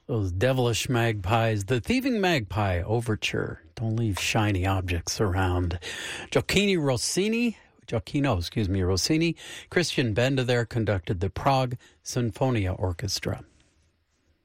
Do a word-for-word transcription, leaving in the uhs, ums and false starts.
Those devilish magpies, the Thieving Magpie Overture. Don't leave shiny objects around. Gioacchino Rossini, Gioacchino, excuse me, Rossini, Christian Benda there conducted the Prague Sinfonia Orchestra.